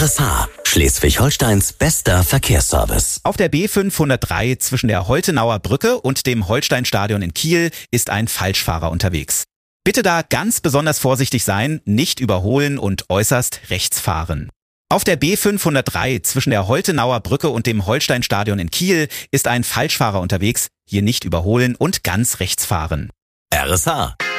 RSH, Schleswig-Holsteins bester Verkehrsservice. Auf der B503 zwischen der Holtenauer Brücke und dem Holsteinstadion in Kiel ist ein Falschfahrer unterwegs. Bitte da ganz besonders vorsichtig sein, nicht überholen und äußerst rechts fahren. Auf der B503 zwischen der Holtenauer Brücke und dem Holsteinstadion in Kiel ist ein Falschfahrer unterwegs, hier nicht überholen und ganz rechts fahren. RSH.